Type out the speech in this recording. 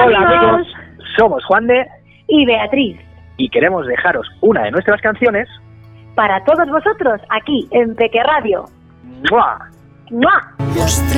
Hola amigos, somos Juan de y Beatriz y queremos dejaros una de nuestras canciones para todos vosotros aquí en Peque Radio. ¡Mua! ¡Mua!